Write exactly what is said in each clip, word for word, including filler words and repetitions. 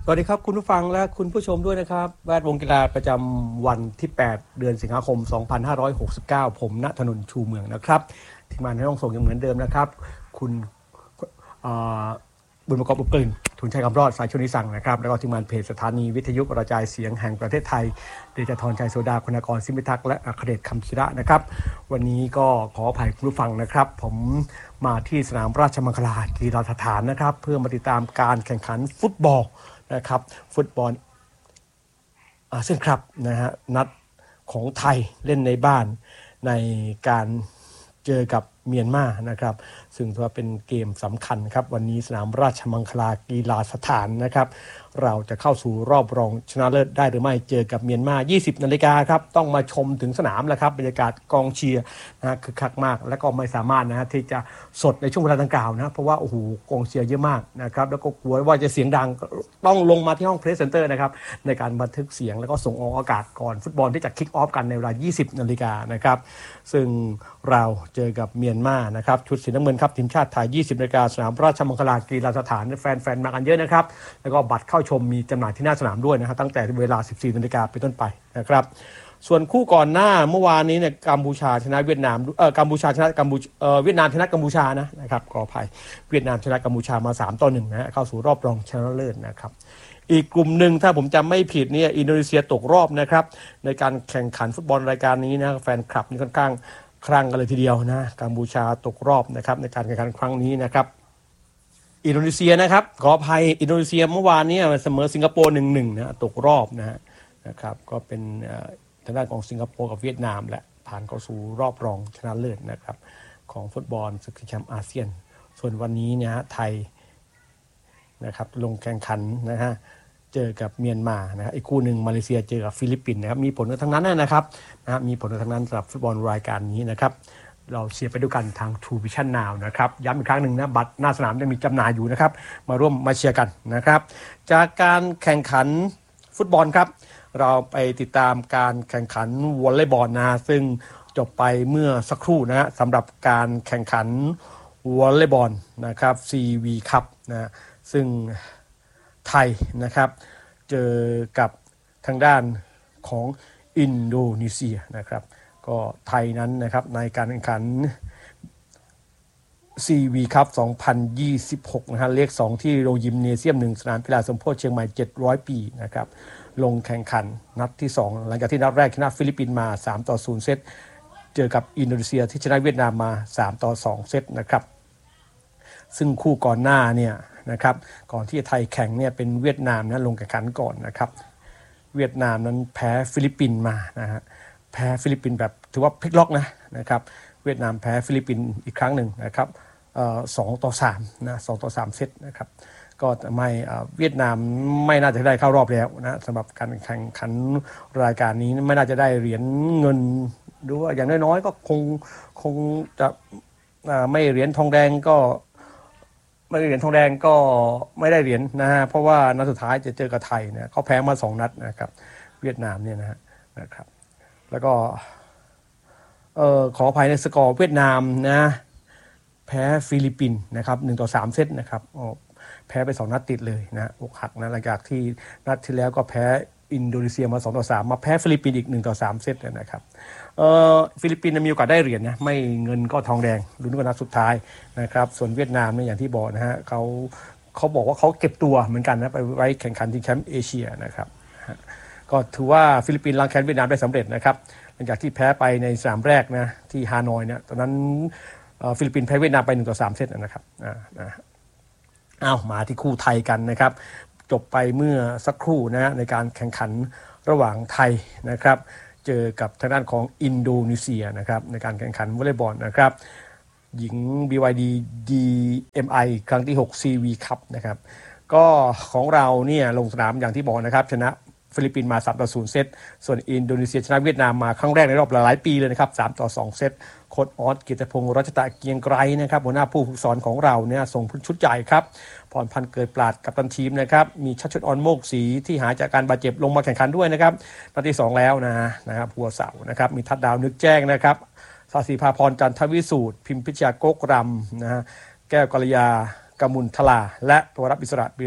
สวัสดีครับคุณผู้ฟังและคุณผู้ชมด้วยนะครับแวดวงกีฬาประจำวันที่แปดเดือนสิงหาคมสองพันห้าร้อยหกสิบเก้าผมณถนนชูเมืองนะครับทีมงานให้ต้องส่งยังเหมือนเดิมนะครับคุณบุญประกอบอุปกรณ์ทุนชัยคำรอดสายชนิสั่งนะครับแล้วก็ทีมงานเพจสถานีวิทยุกระจายเสียงแห่งประเทศไทยเดชธรชัยโสดาคุณากรสิมิทักษ์และอัครเดชคำศิระนะครับวันนี้ก็ขออภัยคุณผู้ฟังนะครับผมมาที่สนามราชมังคลากีฬาสถานนะครับเพื่อมาติดตามการแข่งขันฟุตบอลนะครับฟุตบอลอาเซียนครับนะฮะนัดของไทยเล่นในบ้านในการเจอกับเมียนมานะครับซึ่งถือว่าเป็นเกมสำคัญครับวันนี้สนามราชมังคลากีฬาสถานนะครับเราจะเข้าสู่รอบรองชนะเลิศได้หรือไม่เจอกับเมียนมา ยี่สิบนาฬิกาครับต้องมาชมถึงสนามแล้วครับบรรยากาศกองเชียร์นะคึกคักมากและก็ไม่สามารถนะฮะที่จะสดในช่วงเวลาดังกล่าวนะเพราะว่าโอ้โหกองเชียร์เยอะมากนะครับแล้วก็กลัวว่าจะเสียงดังต้องลงมาที่ห้องเพรสเซนเตอร์นะครับในการบันทึกเสียงแล้วก็ส่งออกอากาศก่อนฟุตบอลที่จะคิกออฟกันในเวลา ยี่สิบนาฬิกานะครับซึ่งเราเจอกับเมียนมานะครับชุดสีน้ำเงินครับทีมชาติไทย ยี่สิบนาฬิกาสนามราชมังคลากีฬาสถานแฟนๆมากันเยอะนะครับแล้วก็บัตรเข้าชมมีจำหน่ายที่หน้าสนามด้วยนะครับตั้งแต่เวลา สิบสี่นาฬิกาเป็นต้นไปนะครับส่วนคู่ก่อนหน้าเมื่อวานนี้เนี่ยกัมพูชาชนะเวียดนามเอ่อกัมพูชาชนะกัมพูเอ่อเวียดนามชนะกัมพูชานะนะครับขออภัยเวียดนามชนะกัมพูชามาสามต่อหนึ่งนะฮะเข้าสู่รอบรองชนะเลิศนะครับอีกกลุ่มหนึ่งถ้าผมจำไม่ผิดเนี่ยอินโดนีเซียตกรอบนะครับในการแข่งขันฟุตบอลรายการนี้นะแฟนคลับนี่ค่อนข้างครั่งกันเลยทีเดียวนะกัมพูชาตกรอบนะครับในการแข่งขันครั้งนี้นะครับอินโดนีเซียนะครับขออภัยอินโดนีเซียเมื่อวานนี้เสมอสิงคโปร์ หนึ่งหนึ่ง นะตกรอบนะฮะนะครับก็เป็นทางด้านของสิงคโปร์กับเวียดนามแหละผ่านเข้าสู่รอบรองชนะเลิศนะครับของฟุตบอลศึกชิงแชมป์อาเซียนส่วนวันนี้เนี่ยไทยนะครับลงแข่งขันนะฮะเจอกับเมียนมานะอีกคู่หนึ่งมาเลเซียเจอกับฟิลิปปินส์นะครับมีผลกันทั้งนั้นนะครับนะมีผลกันทั้งนั้นสำหรับฟุตบอลรายการนี้นะครับเราเชียร์ไปด้วยกันทาง True Vision Now นะครับย้ำอีกครั้งหนึ่งนะบัตรหน้าสนามยังมีจำหน่ายอยู่นะครับมาร่วมมาเชียร์กันนะครับจากการแข่งขันฟุตบอลครับเราไปติดตามการแข่งขันวอลเลย์บอลนะซึ่งจบไปเมื่อสักครู่นะฮะสำหรับการแข่งขันวอลเลย์บอลนะครับ ซี วี Cup นะซึ่งไทยนะครับเจอกับทางด้านของอินโดนีเซียนะครับก็ไทยนั้นนะครับในการแข่งขัน ซี วี Cup สองพันยี่สิบหกนะฮะเลขสองที่โรงยิมเนเซียมหนึ่งสนามกีฬาสมโพธิเชียงใหม่เจ็ดร้อยปีนะครับลงแข่งขันนัดที่สองหลังจากที่นัดแรกชนะฟิลิปปินส์มาสามต่อศูนย์เซตเจอกับอินโดนีเซียที่ชนะเวียดนามมาสามต่อสองเซตนะครับซึ่งคู่ก่อนหน้าเนี่ยนะครับก่อนที่ไทยแข่งเนี่ยเป็นเวียดนามนะลงแข่งขันก่อนนะครับเวียดนามนั้นแพ้ฟิลิปปินส์มานะฮะแพ้ฟิลิปปินส์แบบถือว่าพลิกล็อกนะนะครับเวียดนามแพ้ฟิลิปปินส์อีกครั้งหนึ่งนะครับเอ่อสองต่อสามนะสองต่อสามเซตนะครับก็ไม่เวียดนามไม่น่าจะได้เข้ารอบแล้วนะสำหรับการแข่งขันรายการนี้ไม่น่าจะได้เหรียญเงินหรือว่าอย่างน้อยๆก็คงคงจะไม่เหรียญทองแดงก็ไม่ได้เหรียญทองแดงก็ไม่ได้เหรียญนะฮะเพราะว่านัดสุดท้ายจะเจอกับไทยเนี่ยเขาแพ้มาสองนัดนะครับเวียดนามเนี่ยนะฮะนะครับแล้วก็เอ่อขออภัยในสกอร์เวียดนามนะแพ้ฟิลิปปินส์นะครับหนึ่งต่อสามเซตนะครับแพ้ไปสองนัดติดเลยนะอกหักนะหลังจากที่นัดที่แล้วก็แพ้อินโดนีเซียมาสองต่อสามมาแพ้ฟิลิปปินส์อีกหนึ่งต่อสามเซตนะครับเอ่อฟิลิปปินส์มีโอกาสได้เหรียญนะไม่เงินก็ทองแดงลุ้นกันนัดสุดท้ายนะครับส่วนเวียดนามเนี่ยอย่างที่บอกนะฮะเขาเขาบอกว่าเขาเก็บตัวเหมือนกันนะไปไว้แข่งขันชิงแชมป์เอเชียนะครับก็ถือว่าฟิลิปปินส์ล้างแค้นเวียดนามได้สำเร็จนะครับหลังจากที่แพ้ไปในสนามแรกนะที่ฮานอยเนี่ยตอนนั้นฟิลิปปินส์แพ้เวียดนามไปหนึ่งต่อสามเซตนะครับอ่านะอ้าวมาที่คู่ไทยกันนะครับจบไปเมื่อสักครู่นะในการแข่งขันระหว่างไทยนะครับเจอกับทางด้านของอินโดนีเซียนะครับในการแข่งขันวอลเลย์บอลนะครับหญิง บี วาย ดี ดี เอ็ม ไอ ครั้งที่หก ซี วี Cup นะครับก็ของเราเนี่ยลงสนามอย่างที่บอกนะครับชนะฟิลิปปินส์มาสามต่อศูนย์เซตส่วนอินโดนีเซียชนะเวียดนามมาครั้งแรกในรอบหลายปีเลยนะครับสามต่อสองเซตโค้ชออส เกียรติพงษ์รัชตะเกียงไกรนะครับหัวหน้าผู้ฝึกสอนของเราเนี่ยส่งชุดใหญ่ครับพรพันธ์เกิดปราดกัปตันทีมนะครับมีชัชชุนออนโมกศรีที่หายจากการบาดเจ็บลงมาแข่งขันด้วยนะครับนัดที่สองแล้วนะนะครับหัวเสานะครับมีทัดดาวนึกแจ้งนะครับศาสีภาพรจันทวิสูตรพิมพิชยาโกกรำนะฮะแก้วกัลยากมุลทลาและตัวรับอิสระบิรนุช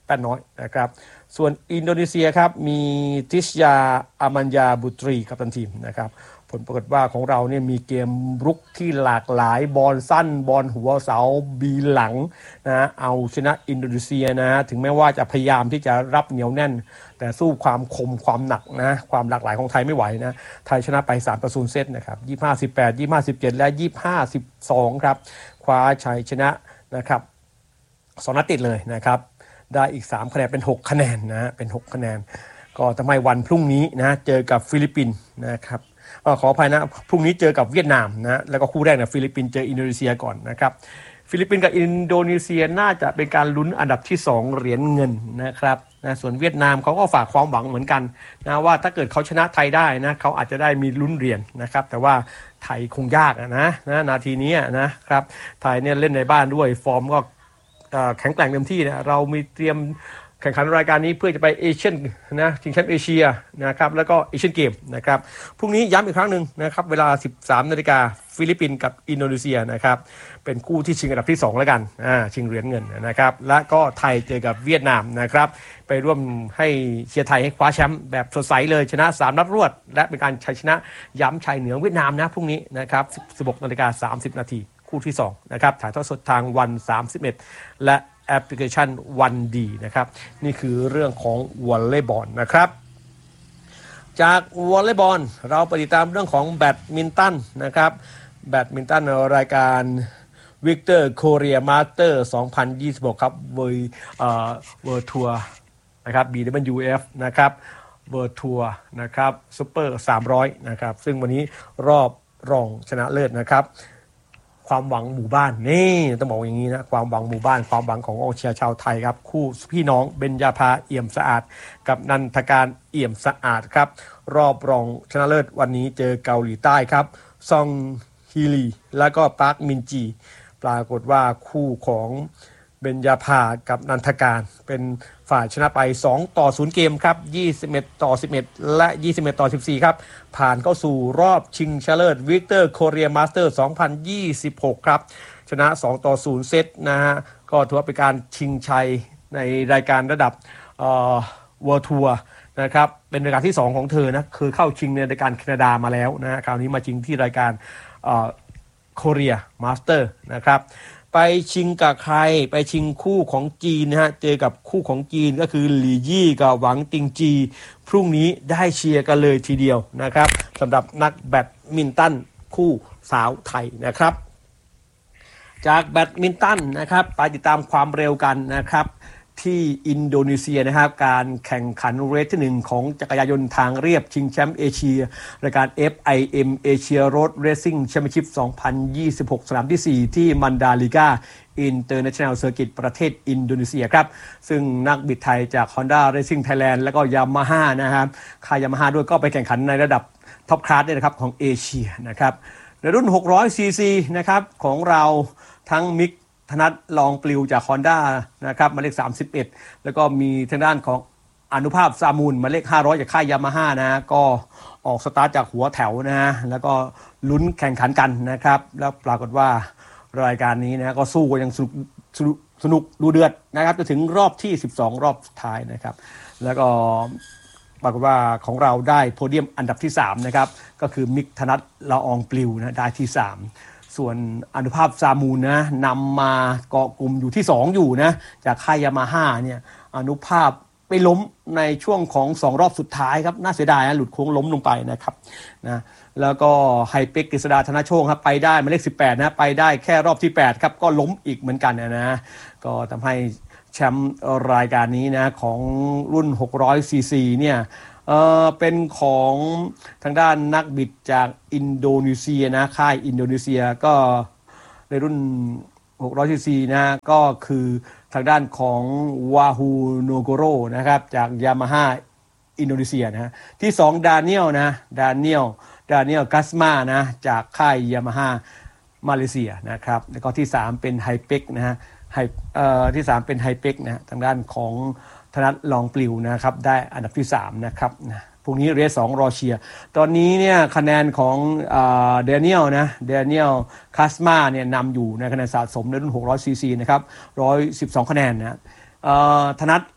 แป้นน้อยนะครับส่วนอินโดนีเซียครับมีทิชยาอามัญญาบุตรีกัปตันทีมนะครับผลปรากฏว่าของเราเนี่ยมีเกมรุกที่หลากหลายบอลสั้นบอลหัวเสาบีหลังนะเอาชนะอินโดนีเซียนะถึงแม้ว่าจะพยายามที่จะรับเหนียวแน่นแต่สู้ความคมความหนักนะความหลากหลายของไทยไม่ไหวนะไทยชนะไปสามต่อศูนย์เซตนะครับยี่สิบห้า สิบแปด ยี่สิบห้า สิบเจ็ดและยี่สิบห้า สิบสองครับคว้าชัยชนะนะครับสองนัดติดเลยนะครับได้อีกสามคะแนนเป็นหกคะแนนนะเป็นหกคะแนนก็ทำให้วันพรุ่งนี้นะเจอกับฟิลิปปินส์นะครับขออภัยนะพรุ่งนี้เจอกับเวียดนามนะแล้วก็คู่แรกเนี่ยฟิลิปปินส์เจออินโดนีเซียก่อนนะครับฟิลิปปินส์กับอินโดนีเซียน่าจะเป็นการลุ้นอันดับที่สองเหรียญเงินนะครับนะส่วนเวียดนามเขาก็ฝากความหวังเหมือนกันนะว่าถ้าเกิดเขาชนะไทยได้นะเขาอาจจะได้มีลุ้นเหรียญนะครับแต่ว่าไทยคงยากนะนะนาทีนี้นะครับไทยเนี่ยเล่นในบ้านด้วยฟอร์มก็แข็งแกร่งเต็มที่นะเรามีเตรียมแข่งขันรายการนี้เพื่อจะไปเอเชียนนะชิงแชมป์เอเชียนะครับแล้วก็เอเชียนเกมนะครับพรุ่งนี้ย้ำอีกครั้งหนึ่งนะครับเวลา สิบสามนาฬิกาฟิลิปปินส์กับอินโดนีเซียนะครับเป็นคู่ที่ชิงอันดับที่สองแล้วกันอ่าชิงเหรียญเงินนะครับและก็ไทยเจอกับเวียดนามนะครับไปร่วมให้เชียร์ไทยให้คว้าแชมป์แบบสดใสเลยชนะสามนัดรวดและเป็นการชัยชนะย้ำชัยเหนือเวียดนามนะพรุ่งนี้นะครับ สิบหกนาฬิกาสามสิบนาทีคู่ที่สองนะครับถ่ายทอดสดทางวันสามสิบเอ็ดและแอปพลิเคชันวันดีนะครับนี่คือเรื่องของวอลเลย์บอลนะครับจากวอลเลย์บอลเราไปติดตามเรื่องของแบดมินตันนะครับแบดมินตันรายการวิกเตอร์โคเรียมาสเตอร์สองพันยี่สิบหกครับเวอร์เอ่อเวอร์ทัวร์นะครับ บี ดับเบิลยู เอฟ นะครับเวอร์ทัวร์นะครับซุปเปอร์สามร้อยนะครับซึ่งวันนี้รอบรองชนะเลิศนะครับความหวังหมู่บ้านนี่ต้องบอกอย่างนี้นะความหวังหมู่บ้านความหวังของกองเชียร์ชาวไทยครับคู่พี่น้องเบญญาภาเอี่ยมสะอาดกับนันทการเอี่ยมสะอาดครับรอบรองชนะเลิศวันนี้เจอเกาหลีใต้ครับซองฮีลีแล้วก็ปาร์คมินจีปรากฏว่าคู่ของเบญญาภากับนันทการเป็นฝ่ายชนะไปสองต่อศูนย์เกมครับยี่สิบเอ็ดต่อสิบเอ็ดและยี่สิบเอ็ดต่อสิบสี่ครับผ่านเข้าสู่รอบชิงชนะเลิศวิกเตอร์โคเรียมาสเตอร์สองพันยี่สิบหกครับชนะสองต่อศูนย์เซตนะฮะก็ถือว่าเป็นการชิงชัยในรายการระดับเอ่อเวิลด์ทัวร์นะครับเป็นรายการที่สองของเธอนะคือเข้าชิงในรายการแคนาดามาแล้วนะคราวนี้มาชิงที่รายการเอ่อโคเรียมาสเตอร์นะครับไปชิงกับใครไปชิงคู่ของจีนนะฮะเจอกับคู่ของจีนก็คือหลี่ยี่กับหวังติงจีพรุ่งนี้ได้เชียร์กันเลยทีเดียวนะครับสำหรับนักแบดมินตันคู่สาวไทยนะครับจากแบดมินตันนะครับไปติดตามความเร็วกันนะครับที่อินโดนีเซียนะครับการแข่งขันเรสที่หนึ่งของจักรยานยนต์ทางเรียบชิงแชมป์เอเชียรายการ เอฟ ไอ เอ็ม Asia Road Racing Championship สองพันยี่สิบหกสนามที่สี่ที่มันดาลิกา International Circuit ประเทศอินโดนีเซียครับซึ่งนักบิดไทยจาก Honda Racing Thailand แล้วก็ Yamaha นะครับค่าย Yamaha ด้วยก็ไปแข่งขันในระดับท็อปคลาสด้วยนะครับของเอเชียนะครับในรุ่นหกร้อยซีซีนะครับของเราทั้งมิกธนัทลองปลิวจาก Honda นะครับหมายเลขสามสิบเอ็ดแล้วก็มีทางด้านของอนุภาพซามูลหมายเลขห้าร้อยจากค่าย Yamaha นะก็ออกสตาร์ทจากหัวแถวนะแล้วก็ลุ้นแข่งขันกันนะครับแล้วปรากฏว่ารายการนี้นะก็สู้กันอย่างสนุกสนุกดูเดือดนะครับจนถึงรอบที่สิบสองรอบสุดท้ายนะครับแล้วก็ปรากฏว่าของเราได้โพเดียมอันดับที่สามนะครับก็คือมิกธนัทละอองปลิวนะได้ที่สามส่วนอนุภาพซามูลนะนำมาเกาะกลุ่มอยู่ที่สองอยู่นะจากค่าย Yamaha เนี่ยอนุภาพไปล้มในช่วงของสองรอบสุดท้ายครับน่าเสียดายนะหลุดโค้งล้มลงไปนะครับนะแล้วก็ไฮเป็กกฤษดาธนโชคครับไปได้หมายเลขสิบแปดนะไปได้แค่รอบที่แปดครับก็ล้มอีกเหมือนกันนะก็ทำให้แชมป์รายการนี้นะของรุ่นหกร้อยซีซีเนี่ยเอ่อเป็นของทางด้านนักบิดจากอินโดนีเซียนะค่ายอินโดนีเซียก็ในรุ่นหกร้อยซีซีนะก็คือทางด้านของวาฮูโนโกโรนะครับจากยามาฮ่าอินโดนีเซียนะที่สองดาเนียลนะดาเนียลดาเนียลกัสมานะจากค่ายยามาฮ่ามาเลเซียนะครับแล้วก็ที่สามเป็นไฮเป็กนะฮะไฮเอ่อที่สามเป็นไฮเป็กนะทางด้านของธนัทลองปลิวนะครับได้อันดับที่สามนะครับนะพรุ่งนี้เรสสองรอเชียร์ตอนนี้เนี่ยคะแนนของเอ่อเดเนียลนะเดเนียลคัสมาเนี่ยนำอยู่ในคะแนนสะสมในรุ่นหกร้อยซีซีนะครับหนึ่งร้อยสิบสองคะแนนนะเอ่อธนัท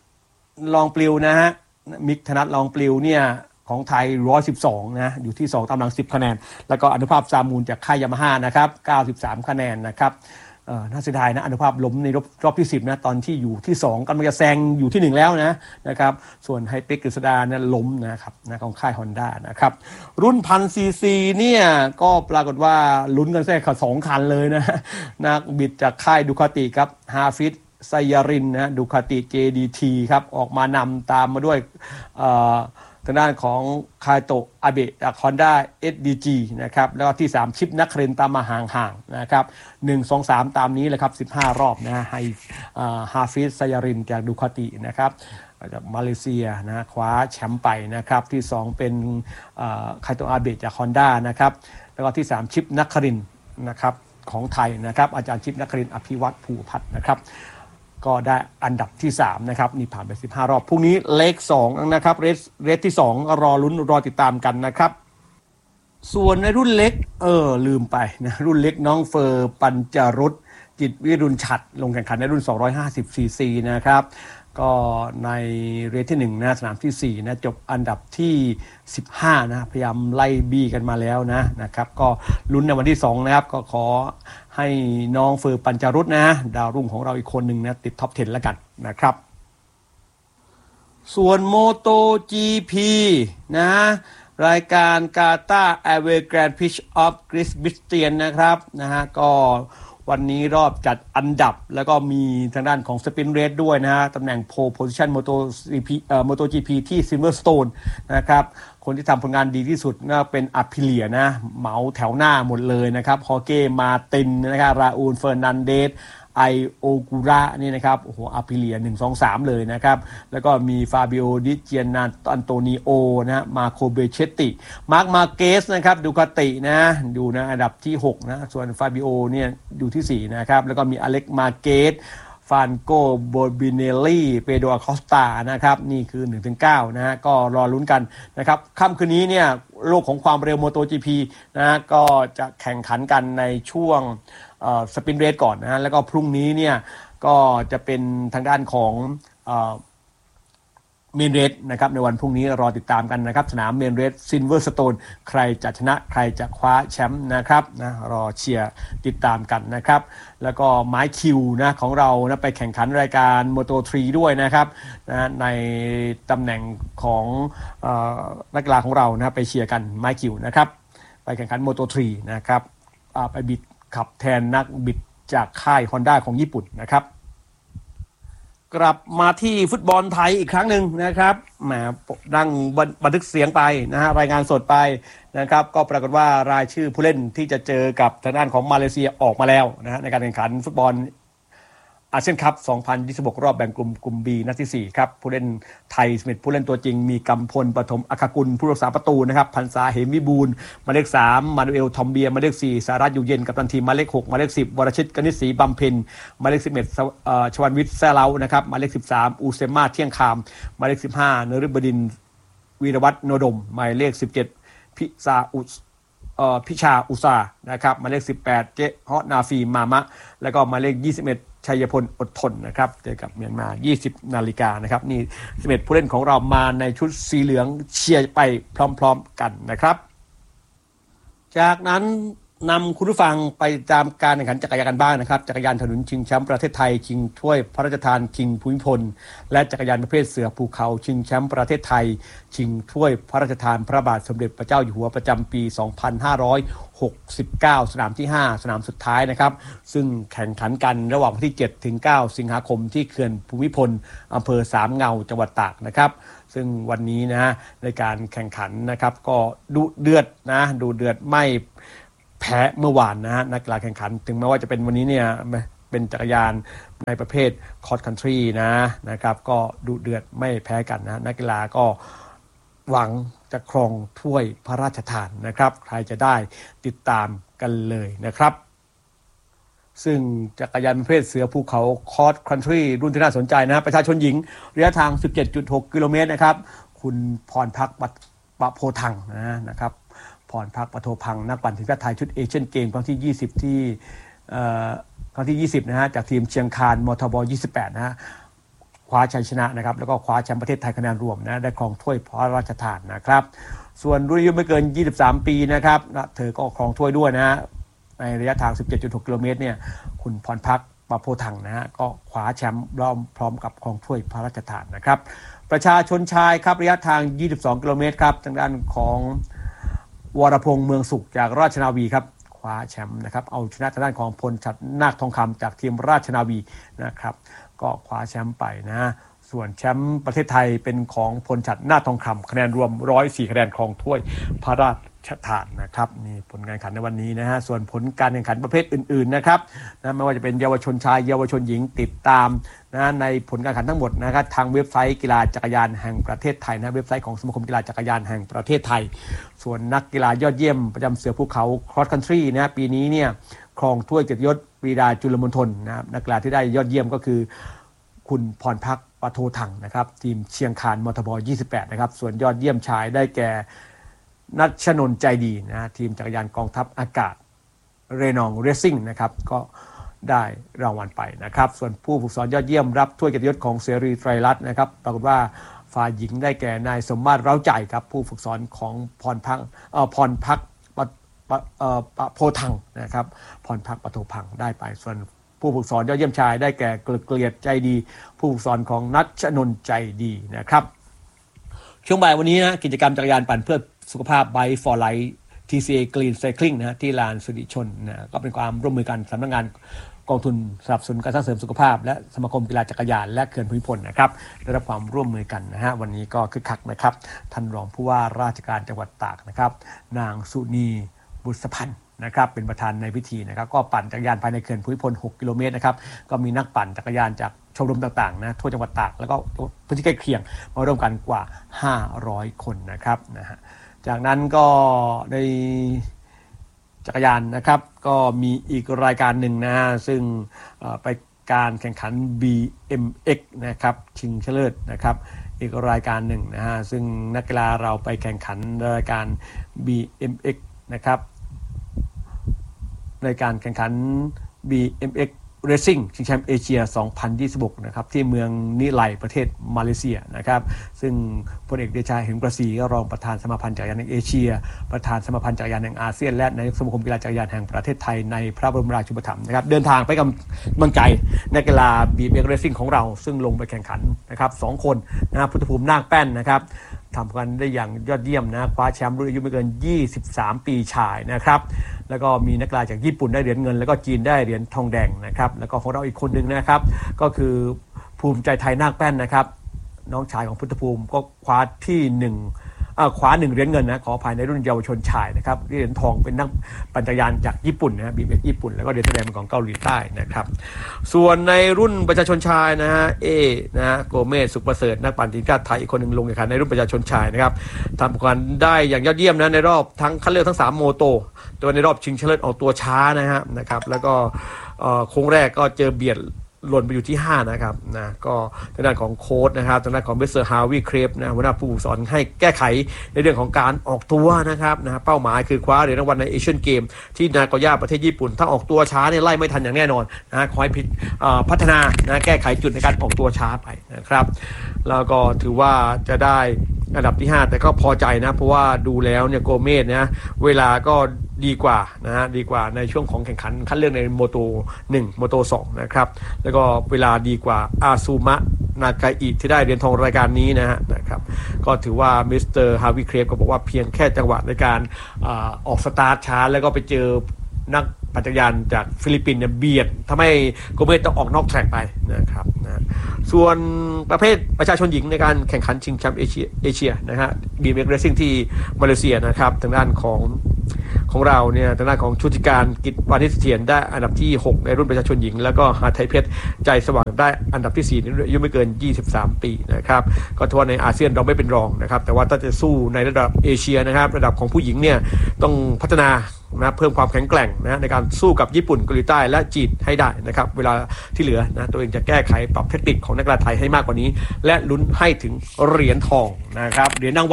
ลองปลิวนะฮะมิกธนัทลองปลิวเนี่ยของไทยหนึ่งร้อยสิบสองนะอยู่ที่สองตามหลังสิบคะแนนแล้วก็อนุภาพซามูลจากค่ายยามาฮ่านะครับเก้าสิบสามคะแนนนะครับเอ่อน่าเสียดายนะอนุภาพล้มในรอบรอบที่สิบนะตอนที่อยู่ที่สองกำลังจะแซงอยู่ที่หนึ่งแล้วนะนะครับส่วนไฮเปกกฤษดาเนี่ยล้มนะครับนะของค่าย Honda นะครับรุ่น หนึ่งพัน ซีซีเนี่ยก็ปรากฏว่าลุ้นกันแค่สองคันเลยนะนักบิดจากค่ายดูคาติครับฮาฟิซไซยารินนะดูคาติ เจ ดี ที ครับออกมานำตามมาด้วยเอ่อทางด้านของคาโตะอาเบะจาก Honda เอส ดี จี นะครับแล้วก็ที่สามชิปนักเรนตามมาห่างๆนะครับหนึ่ง สอง สามตามนี้เลยครับสิบห้ารอบนะให้ฮาฟิซไซยารินจากดูคาตินะครับจากมาเลเซียนะคว้าแชมป์ไปนะครับที่สองเป็นคาโตะอาเบะจาก Honda นะครับแล้วก็ที่สามชิปนักเรนนะครับของไทยนะครับอาจารย์ชิปนักเรนอภิวัตรภูพัฒน์นะครับก็ได้อันดับที่สามนะครับนี่ผ่านไปสิบห้ารอบพรุ่งนี้เลขสองนะครับเรสเรสที่สองรอลุ้นรอติดตามกันนะครับส่วนในรุ่นเล็กเออลืมไปนะรุ่นเล็กน้องเฟอร์ปัญจรุตจิตวิรุณฉัตรลงแข่งขันในรุ่นสองร้อยห้าสิบซีซีนะครับก็ในเรสที่หนึ่งนะสนามที่สี่นะจบอันดับที่สิบห้านะพยายามไล่บี้กันมาแล้วนะนะครับก็ลุ้นในวันที่สองนะครับก็ขอให้น้องเฟอร์ปัญจรุตนะดาวรุ่งของเราอีกคนหนึ่งนะติดท็อปสิบแล้วกันนะครับส่วน MotoGP นะรายการกาตาร์แอร์เวย์แกรนด์พิชออฟกริสบิสเตียนนะครับนะฮะก็วันนี้รอบจัดอันดับแล้วก็มีทางด้านของสปินเรสด้วยนะฮะตำแหน่งโพลโพซิชัน MotoGP เอ่อ MotoGP ที่ซิลเวอร์สโตนนะครับคนที่ทำผลงานดีที่สุดก็เป็นอัพพิเลียนะเหมาแถวหน้าหมดเลยนะครับฮอเก้มาตินนะครับราอูลเฟอร์นันเดสไอโอกูระนี่นะครับโอ้โหอัพพิเลียหนึ่ง สอง สามเลยนะครับแล้วก็มีฟาบิโอดิเจียนาอันโตนิโอนะมาโคเบเชติมาร์คมาเกสนะครับดูคาตินะดูนะอันดับที่หกนะส่วนฟาบิโอเนี่ยอยู่ที่สี่นะครับแล้วก็มีอเล็กมาเกสฟานโกโบบิเนลลี่เปโดอาคอสตานะครับนี่คือ หนึ่งถึงเก้า นะฮะก็รอลุ้นกันนะครับค่ำคืนนี้เนี่ยโลกของความเร็ว MotoGP นะก็จะแข่งขันกันในช่วงสปินเรสก่อนนะฮะแล้วก็พรุ่งนี้เนี่ยก็จะเป็นทางด้านของเมนเรสนะครับในวันพรุ่งนี้รอติดตามกันนะครับสนามเมนเรสซิลเวอร์สโตนใครจะชนะใครจะคว้าแชมป์นะครับนะรอเชียร์ติดตามกันนะครับแล้วก็ไม้คิวนะของเรานะไปแข่งขันรายการ โมโต ทรี ด้วยนะครับนะในตำแหน่งของเอ่อนักกีฬาของเรานะไปเชียร์กันไม้คิวนะครับไปแข่งขัน โมโต ทรี นะครับไปบิดขับแทนนักบิดจากค่าย Honda ของญี่ปุ่นนะครับกลับมาที่ฟุตบอลไทยอีกครั้งหนึ่งนะครับแหมดังบันทึกเสียงไปนะฮะรายงานสดไปนะครับก็ปรากฏว่ารายชื่อผู้เล่นที่จะเจอกับทางด้านของมาเลเซียออกมาแล้วนะฮะในการแข่งขันฟุตบอลอาเซียนคัพสองพันยี่สิบหกรอบแบ่งกลุ่มกลุ่ม B นัดที่สี่ครับผู้เล่นไทยสิบเอ็ดผู้เล่นตัวจริงมีกำพลปฐมอัคกุลผู้รักษาประตูนะครับพันษาเหมวิบูลย์หมายเลขสามมานูเอลทอมเบียหมายเลขสี่สารัตอยู่เย็นกัปตันทีมหมายเลขหกหมายเลขสิบวรชิตกนิษฐ์ศรีบำเพ็ญหมายเลขสิบเอ็ดเอ่อชวันวิทย์แซ่เล้านะครับหมายเลขสิบสามอูเซม่าเที่ยงคามหมายเลขสิบห้านฤบดินทร์วีรวัฒน์โนดมหมายเลขสิบเจ็ดพิซาอุสเอ่อพิชาอุซานะครับหมายเลขสิบแปดเจฮอนาฟีมามะแล้วก็หมายเลขยี่สิบเอ็ดชัยพลอดทนนะครับเจอกับเมียนมายี่สิบนาฬิกานะครับนี่สิบเอ็ดผู้เล่นของเรามาในชุดสีเหลืองเชียร์ไปพร้อมๆกันนะครับจากนั้นนำคุณผู้ฟังไปตามการแข่งขันจักรยานกันบ้างนะครับจักรยานถนนชิงแชมป์ประเทศไทยชิงถ้วยพระราชทานชิงภูมิพลและจักรยานประเภทเสือภูเขาชิงแชมป์ประเทศไทยชิงถ้วยพระราชทานพระบาทสมเด็จพระเจ้าอยู่หัวประจำปีสองพันห้าร้อยหกสิบเก้าสนามที่ห้าสนามสุดท้ายนะครับซึ่งแข่งขันกันระหว่างวันที่เจ็ดถึงเก้าสิงหาคมที่เขื่อนภูมิพลอำเภอสามเงาจังหวัดตากนะครับซึ่งวันนี้นะในการแข่งขันนะครับก็ดุเดือดนะดุเดือดไม่แพ้เมื่อวานนะฮะนักกีฬาแข่งขันถึงแม้ว่าจะเป็นวันนี้เนี่ยเป็นจักรยานในประเภทคอร์สคันทรีนะนะครับก็ดุเดือดไม่แพ้กันนะนักกีฬาก็หวังจะครองถ้วยพระราชทานนะครับใครจะได้ติดตามกันเลยนะครับซึ่งจักรยานประเภทเสือภูเขาคอร์สคันทรีรุ่นที่น่าสนใจนะประชาชนหญิงระยะทาง สิบเจ็ดจุดหก กิโลเมตรนะครับคุณพรพักปะโพทังนะนะครับพรพักปะโทพังนักปั่นทีมชาติไทยชุดเอเชียนเกมครั้งที่ยี่สิบที่เอ่อครั้งที่ยี่สิบนะฮะจากทีมเชียงคานมทบยี่สิบแปดนะฮะคว้าชัยชนะนะครับแล้วก็คว้าแชมป์ประเทศไทยคะแนนรวมนะได้ครองถ้วยพระราชทานนะครับส่วนรุ่นอายุไม่เกินยี่สิบสามปีนะครับนะเธอก็ครองถ้วยด้วยนะฮะในระยะทาง สิบเจ็ดจุดหก กิโลเมตรเนี่ยคุณพรพักปะโพธังนะฮะก็คว้าแชมป์รอมพร้อมกับครองถ้วยพระราชทานนะครับประชาชนชายครับระยะทางยี่สิบสองกิโลเมตรครับทางด้านของวรพงษ์เมืองสุขจากราชนาวีครับคว้าแชมป์นะครับเอาชนะทางด้านของพลฉัตรนาคทองคำจากทีมราชนาวีนะครับก็คว้าแชมป์ไปนะส่วนแชมป์ประเทศไทยเป็นของพลฉัตรนาคทองคำคะแนนรวมหนึ่งร้อยสี่คะแนนครองถ้วยพระราชทานนะครับนี่ผลการแข่งขันในวันนี้นะฮะส่วนผลการแข่งขันประเภทอื่นๆนะครับนะไม่ว่าจะเป็นเยาวชนชายเยาวชนหญิงติดตามนะในผลการแข่งขันทั้งหมดนะครับทางเว็บไซต์กีฬาจักรยานแห่งประเทศไทยนะเว็บไซต์ของสมาคมกีฬาจักรยานแห่งประเทศไทยส่วนนักกีฬายอดเยี่ยมประจำเสือภูเขา cross country นะปีนี้เนี่ยครองถ้วยเกียรติยศปรีดาจุลมณฑลนะครับนักกีฬาที่ได้ยอดเยี่ยมก็คือคุณพรพักปะโทถังนะครับทีมเชียงคานมทบยี่สิบแปดนะครับส่วนยอดเยี่ยมชายได้แก่นัชนนท์ใจดีนะทีมจักรยานกองทัพอากาศเรนองเรซซิ่งนะครับก็ได้รางวัลไปนะครับส่วนผู้ฝึกสอนยอดเยี่ยมรับถ้วยเกียรติยศของเสรีไตรรัตน์นะครับปรากฏว่าฝ่ายหญิงได้แก่นายสมมาตรเร้าใจครับผู้ฝึกสอนของพรพักเอ่อพรพักปะปะเอ่อปะโพธังนะครับพรพักปะโทพังได้ไปส่วนผู้ฝึกสอนยอดเยี่ยมชายได้แก่เกลียดใจดีผู้ฝึกสอนของนัชนนท์ใจดีนะครับช่วงบ่ายวันนี้นะกิจกรรมจักรยานปั่นเพื่อสุขภาพ Bike for Life ที ซี เอ Green Cycling นะที่ลานสุริชนนะก็เป็นความร่วมมือกันสำนักงานกองทุนสนับสนุนการสร้างเสริมสุขภาพและสมาคมกีฬาจักรยานและเขื่อนภูมิพลนะครับได้รับความร่วมมือกันนะฮะวันนี้ก็คึกคักนะครับท่านรองผู้ว่าราชการจังหวัดตากนะครับนางสุนีบุษพันธ์นะครับเป็นประธานในพิธีนะครับก็ปั่นจักรยานภายในเขื่อนภูมิพลหกกิโลเมตรนะครับก็มีนักปั่นจักรยานจากชมรมต่างๆนะทั่วจังหวัดตากแล้วก็พื้นที่ใกล้เคียงมาร่วมกันกว่าห้าร้อยคนนะครับนะฮะจากนั้นก็ในจักรยานนะครับก็มีอีกรายการหนึ่งนะฮะซึ่งไปการแข่งขัน บี เอ็ม เอ็กซ์ นะครับชิงชนะเลิศนะครับอีกรายการหนึ่งนะฮะซึ่งนักกีฬาเราไปแข่งขันรายการ บี เอ็ม เอ็กซ์ นะครับในการแข่งขัน บี เอ็ม เอ็กซ์ Racing ชิงแชมป์เอเชียสองพันยี่สิบหกนะครับที่เมืองนิไลประเทศมาเลเซียนะครับซึ่งพลเอกเดชาเหมประศรีก็รองประธานสมาพันธ์จักรยานแห่งเอเชียประธานสมาพันธ์จักรยานแห่งอาเซียนและนายกสมาคมกีฬาจักรยานแห่งประเทศไทยในพระบรมราชูปถัมภ์นะครับเดินทางไปกำลังใจนักกีฬา บี เอ็ม เอ็กซ์ Racing ของเราซึ่งลงไปแข่งขันนะครับสองคนนะพุทธภูมินาคแป้นนะครับทำกันได้อย่างยอดเยี่ยมนะคว้าแชมป์รุ่นอายุไม่เกินยี่สิบสามปีชายนะครับแล้วก็มีนักกีฬาจากญี่ปุ่นได้เหรียญเงินแล้วก็จีนได้เหรียญทองแดงนะครับแล้วก็ของเราอีกคนหนึ่งนะครับก็คือภูมิใจไทยนาคแป้นนะครับน้องชายของพุทธภูมิก็คว้าที่หนึ่งคว้าหนึ่งเหรียญเงินนะขอภายในรุ่นเยาวชนชายนะครับเหรียญทองเป็นนักปั่นจักรยานจากญี่ปุ่นนะบีเอ็มญี่ปุ่นแล้วก็เหรียญทองแดงเป็นของเกาหลีใต้นะครับส่วนในรุ่นประชาชนชายนะฮะเอนะฮะโกเมสสุขประเสริฐนักปั่นทีมชาติไทยอีกคนหนึ่งลงแข่งขันในรุ่นประชาชนชายนะครับทำการได้อย่างยอดเยี่ยมนะในรอบทั้งคัดเลือกทั้งสามโมโตตัวในรอบชิงชนะเลิศออกตัวช้านะฮะนะครับแล้วก็โค้งแรกก็เจอเบียดหล่นไปอยู่ที่ห้านะครับนะก็ทางด้านของโค้ชนะครับทางด้านของมิสเตอร์ฮาวิเครปนะหัวหน้าผู้สอนให้แก้ไขในเรื่องของการออกตัวนะครับนะเป้าหมายคือคว้าเหรียญรางวัลในเอเชียนเกมที่นากาโย่าประเทศญี่ปุ่นถ้าออกตัวช้าเนี่ยไล่ไม่ทันอย่างแน่นอนนะขอให้พัฒนานะแก้ไขจุดในการออกตัวช้าไปนะครับแล้วก็ถือว่าจะได้อันดับที่ห้าแต่ก็พอใจนะเพราะว่าดูแล้วเนี่ยโกเมสนะเวลาก็ดีกว่านะฮะดีกว่าในช่วงของแข่งขันคัดเลือกในโมโตหนึ่งโมโตสองนะครับแล้วก็เวลาดีกว่าอาซูมะนากาอิที่ได้เหรียญทองรายการนี้นะฮะนะครับก็ถือว่ามิสเตอร์ฮาวิเครปก็บอกว่าเพียงแค่จังหวะในการอ่าออกสตาร์ทช้าแล้วก็ไปเจอนักปั่นจักรยานจากฟิลิปปินส์เนี่ยเบียดทำให้โกเมสต้องออกนอกแทร็กไปนะครับนะส่วนประเภทประชาชนหญิงในการแข่งขันชิงแชมป์เอเชียเอเชียนะฮะ บี เอ็ม เอ็กซ์ Racing ที่มาเลเซียนะครับทางด้านของของเราเนี่ยทางด้านของชุติการกิจวานิชเถียนได้อันดับที่หกในรุ่นประชาชนหญิงแล้วก็หาไทยเพชรใจสว่างได้อันดับที่สี่ในอายุไม่เกินยี่สิบสามปีนะครับก็ถือว่าในอาเซียนเราไม่เป็นรองนะครับแต่ว่าถ้าจะสู้ในระดับเอเชียนะครับระดับของผู้หญิงเนี่ยต้องพัฒนานะเพิ่มความแข็งแกร่งนะในการสู้กับญี่ปุ่นเกาหลีใต้และจีนให้ได้นะครับเวลาที่เหลือนะตัวเองจะแก้ไขปรับเทคนิคของนักกีฬาไทยให้มากกว่านี้และลุ้นให้ถึงเหรียญทองนะครับเหรียญรางวัลนะ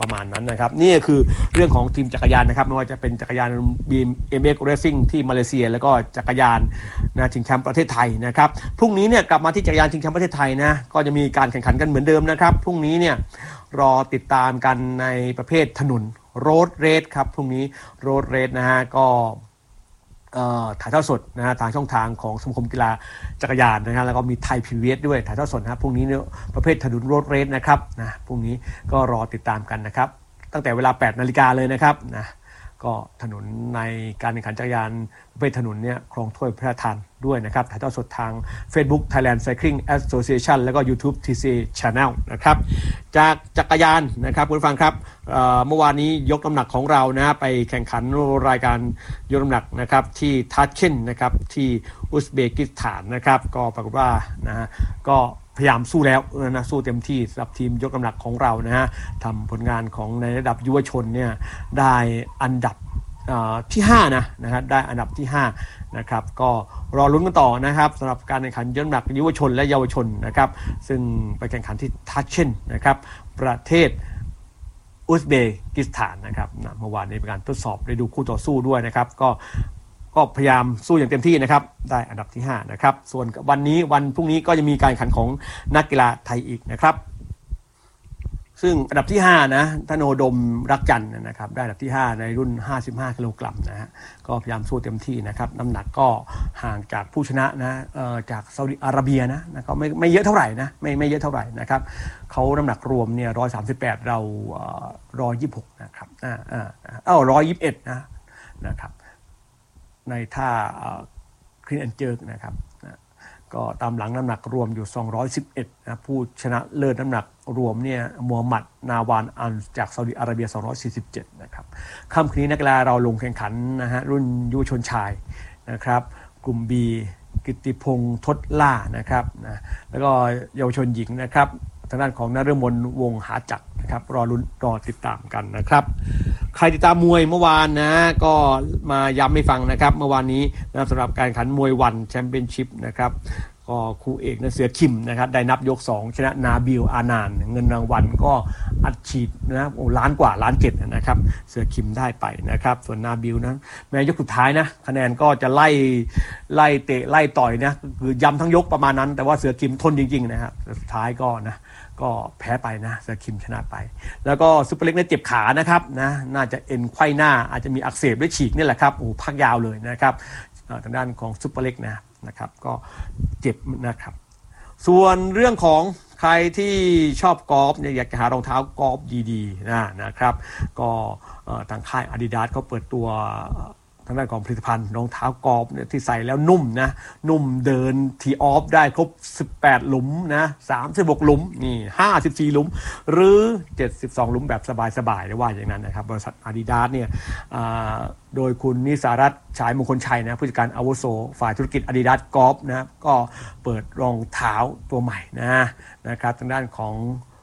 ประมาณนั้นนะครับนี่คือเรื่องของทีมจักรยานนะครับไม่ว่าจะเป็นจักรยาน บี เอ็ม เอ็กซ์ Racing ที่มาเลเซียแล้วก็จักรยานนะชิงแชมป์ประเทศไทยนะครับพรุ่งนี้เนี่ยกลับมาที่จักรยานชิงแชมป์ประเทศไทยนะก็จะมีการแข่งขันกันเหมือนเดิมนะครับพรุ่งนี้เนี่ยรอติดตามกันในประเภทถนนโรดเรสครับพรุ่งนี้โรดเรสนะฮะก็ถ่ายทอดสดนะฮะทางช่องทางของสมาคมกีฬาจักรยานนะฮะแล้วก็มีไทย พี บี เอส ด้วยถ่ายทอดสดนะครับพรุ่งนี้เนี่ยประเภทถนนโรดเรสนะครับนะพรุ่งนี้ก็รอติดตามกันนะครับตั้งแต่เวลา แปดนาฬิกาเลยนะครับนะก็ถนนในการแข่งขันจักรยานประเภทถนนเนี่ยครองถ้วยพระราชทานด้วยนะครับถ่ายทอดสดทาง Facebook Thailand Cycling Association แล้วก็ YouTube ที ซี Channel นะครับจากจักรยานนะครับคุณผู้ฟังครับเ, เมื่อวานนี้ยกน้ำหนักของเรานะไปแข่งขันรายการยกน้ำหนักนะครับที่ทัชเชนนะครับที่อุซเบกิสถานนะครับก็ปรากฏว่านะฮะก็พยายามสู้แล้วนะสู้เต็มที่สำหรับทีมยกน้ำหนักของเรานะฮะทำผลงานของในระดับยุวชนเนี่ยได้อันดับที่ห้านะนะฮะได้อันดับที่ห้านะครับก็รอลุ้นกันต่อนะครับสำหรับการแข่งขันยกน้ำหนักยุวชนและเยาวชนนะครับซึ่งไปแข่งขันที่ทัชเชนนะครับประเทศอุซเบกิสถานนะครับนะเมื่อวานนี้เป็นการทดสอบได้ดูคู่ต่อสู้ด้วยนะครับก็ก็พยายามสู้อย่างเต็มที่นะครับได้อันดับที่ห้านะครับส่วนวันนี้วันพรุ่งนี้ก็จะมีการแข่งขันของนักกีฬาไทยอีกนะครับซึ่งอันดับที่ห้านะธโนดมรักจันทร์นะครับได้อันดับที่ห้าในรุ่นห้าสิบห้ากิโลกรัมนะฮะก็พยายามสู้เต็มที่นะครับน้ำหนักก็ห่างจากผู้ชนะนะเอ่อจากซาอุดิอาระเบียนะนะก็ไม่ไม่เยอะเท่าไหร่นะไม่ไม่เยอะเท่าไหร่นะครับเขาน้ำหนักรวมเนี่ยหนึ่งร้อยสามสิบแปดเราเอ่อหนึ่งร้อยยี่สิบหกนะครับอ่าอ่าเอ้าหนึ่งร้อยยี่สิบเอ็ดนะนะครับในท่าคลีนแอนด์เจิร์กนะครับก็ตามหลังน้ำหนักรวมอยู่สองร้อยสิบเอ็ดนะผู้ชนะเลิศน้ำหนักรวมเนี่ยมูฮัมหมัดนาวานอันจากซาอุดิอาระเบียสองร้อยสี่สิบเจ็ดนะครับค่ำคืนนี้นักกีฬาเราลงแข่งขันนะฮะรุ่นยุวชนชายนะครับกลุ่ม B กิตติพงษ์ทดล่านะครับนะแล้วก็เยาวชนหญิงนะครับทางด้านของนฤมลวงศ์หาจักรนะครับรอลุ้นรอติดตามกันนะครับใครติดตามมวยเมื่อวานนะก็มาย้ำให้ฟังนะครับเมื่อวานนี้นะสำหรับการแข่งขันมวยวันแชมเปี้ยนชิพนะครับก็คู่เอกนะเสือคิมนะครับได้นับยกสองชนะนาบิลอานานเงินรางวัลก็อัดฉีดนะโอ้ล้านกว่าล้านเจ็ดนะครับเสือคิมได้ไปนะครับส่วนนาบิลนะแม้ยกสุดท้ายนะคะแนนก็จะไล่ไล่เตะไล่ต่อยนะคือยำทั้งยกประมาณนั้นแต่ว่าเสือคิมทนจริงๆนะครับสุดท้ายก็นะก็แพ้ไปนะเสือคิมชนะไปแล้วก็ซุปเปอร์เล็กเนี่ยเจ็บขานะครับนะน่าจะเอ็นไขว้หน้าอาจจะมีอักเสบด้วยฉีกนี่แหละครับโอ้พักยาวเลยนะครับทางด้านของซุปเปอร์เล็กนะนะครับก็เจ็บนะครับส่วนเรื่องของใครที่ชอบกอล์ฟเนี่ยอยากจะหารองเท้ากอล์ฟดีๆนะนะครับก็ทางค่าย Adidas เขาเปิดตัวทางด้านของผลิตภัณฑ์รองเท้ากอล์ฟเนี่ยที่ใส่แล้วนุ่มนะนุ่มเดินทีออฟได้ครบสิบแปดหลุมนะสามสิบหกหลุมนี่ห้าสิบสี่หลุมหรือเจ็ดสิบสองหลุมแบบสบายๆได้ว่าอย่างนั้นนะครับบริษัท Adidas เนี่ยโดยคุณนิสารัตน์ฉายมงคลชัยนะผู้จัดการอาวุโสฝ่ายธุรกิจ Adidas กอล์ฟนะก็เปิดรองเท้าตัวใหม่นะนะครับทางด้านของ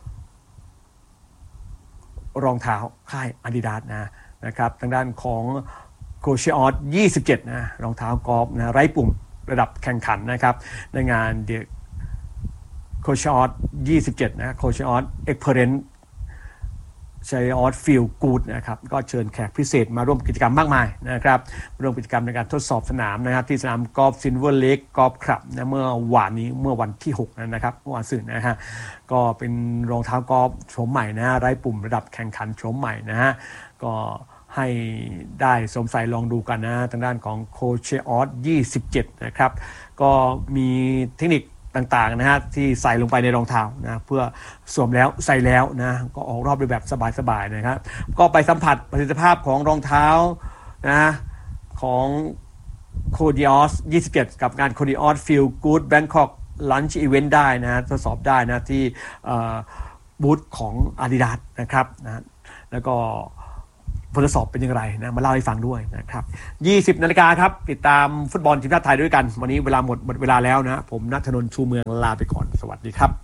รองเท้าค่าย Adidas นะนะครับทางด้านของโคเชออสยี่สิบเจ็ดนะรองเท้ากอล์ฟนะไร้ปุ่มระดับแข่งขันนะครับในงานเดอะโคเชออสยี่สิบเจ็ดนะโคเชออสเอ็กเพอร์เรนต์ชัยออสฟิลกูดนะครับก็เชิญแขกพิเศษมาร่วมกิจกรรมมากมายนะครับร่วมกิจกรรมในการทดสอบสนามนะครับที่สนามกอล์ฟซิลเวอร์เลคกอล์ฟคลับนะเมื่อวานนี้เมื่อวันที่หกนะครับเมื่อวานศุกร์นะฮะก็เป็นรองเท้ากอล์ฟโฉมใหม่นะไร้ปุ่มระดับแข่งขันโฉมใหม่นะฮะก็ให้ได้สวมใส่ลองดูกันนะทางด้านของโคเชออสยี่สิบเจ็ดนะครับก็มีเทคนิคต่างๆนะฮะที่ใส่ลงไปในรองเท้านะเพื่อสวมแล้วใส่แล้วนะก็ออกรอบด้วยแบบสบายๆนะครับก็ไปสัมผัสประสิทธิภาพของรองเท้านะของโคดิออสยี่สิบเจ็ดกับงานโคดิออสฟิลกู๊ดแบงคอกลันช์อีเวนต์ได้นะทดสอบได้นะที่บูธของ Adidas นะครับนะแล้วก็ผลทดสอบเป็นอย่างไรนะมาเล่าให้ฟังด้วยนะครับยี่สิบนาฬิกาครับติดตามฟุตบอลทีมชาติไทยด้วยกันวันนี้เวลาหมดหมดเวลาแล้วนะผมณัฐนนท์ชูเมืองลาไปก่อนสวัสดีครับ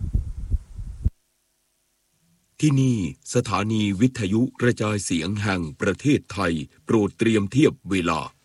ที่นี่สถานีวิทยุกระจายเสียงแห่งประเทศไทยโปรดเตรียมเทียบเวลา